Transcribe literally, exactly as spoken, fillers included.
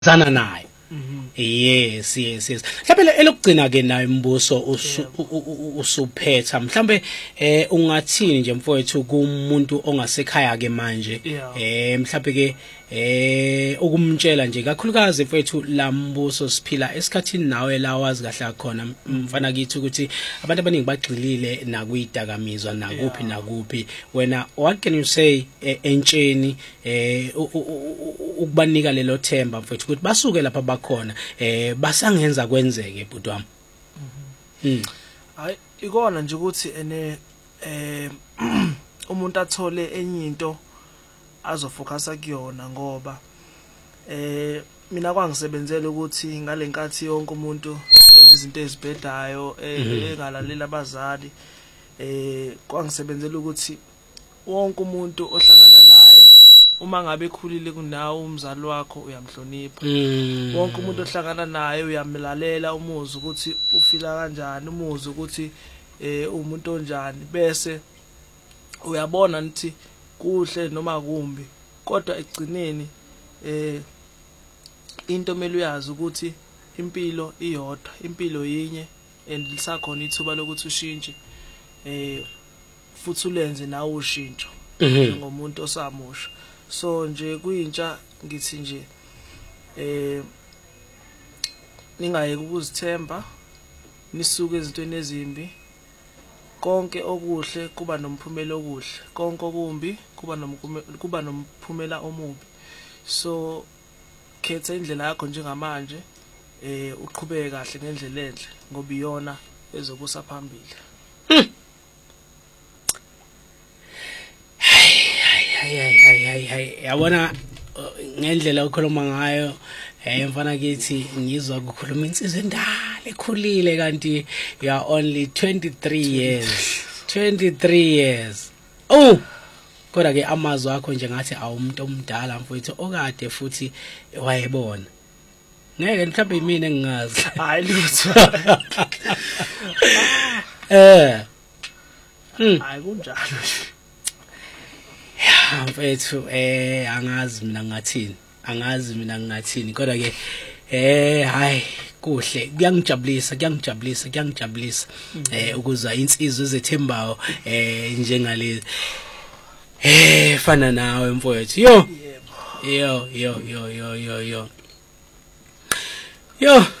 zana nayo. Yes yes yes mhlawumbe elokugcina ke nayo imbuso usuphetha mhlawumbe eh ungathini nje mfowethu kumuntu ongasekhaya ke manje eh mhlawumbe ke eh ukumtshela nje kakhulukazi mfowethu lambuso siphila esikhathini nawe la wazi kahle khona mfana kithi ukuthi abantu abaningi bagxilile nakuyidakamizwa nakuphi nakuphi wena what can you say entsheni eh ukubanika lelo themba mfowethu ukuthi basuke lapha bakhona eh basangenza kwenzeke bhuti wami. Mhm. Hayi ikona nje ukuthi ene eh umuntu athole enye into azofocusa kuyona ngoba eh mina kwangisebenzela ukuthi ngalenkathi yonke umuntu enza izinto ezibhedayo engalalela abazali eh kwangisebenzela ukuthi wonke umuntu ohlangana naye uma ngabe ekhulile kunawo umzali wakho uyamhlonipha. Wonke umuntu ohlangana naye uyamlalela umuzi ukuthi ufila kanjani umuzi ukuthi eh umuntu onjani bese uyabona nithi kuhle noma kumbi kodwa egcineni eh into mele uyazi ukuthi impilo iyodwa impilo yinye and lisakhona ithuba lokuthi ushintshe eh futhi ulenze nawe ushintsho ngomuntu osamusha. So nje kuyintsha ngithi nje eh ningayeke ukuzithemba nisuke ezintweni ezimbi konke okuhle kuba nomphumela okuhle konke okumbi kuba nomphumela kuba nomphumela omubi. So khetha indlela yakho njengamanje eh uqhubeke kahle ngendlela enhle ngoba iyona ezokusa phambili. Hayi hayi hayi hayi yabona ngendlela okhuluma ngayo eh mfana kithi ngizwa ukukhuluma insizwe endala ekhulile kanti you are only twenty-three years twenty-three years. Oh kodwa ke amazwi akho nje ngathi awumuntu omdala mfowethu okade futhi wayebona ngeke mhlawumbe yimina engingazi. Hayi lutho eh hayi kunjalo mfethu eh angazi mina ngathini angazi mina ngathini kodwa ke eh hayi kuhle kuyangijabulisa kuyangijabulisa kuyangijabulisa eh ukuzwa insizwe ezethembayo eh njengalezi eh fana nawe mfowethu yo yo yo yo yo yo yo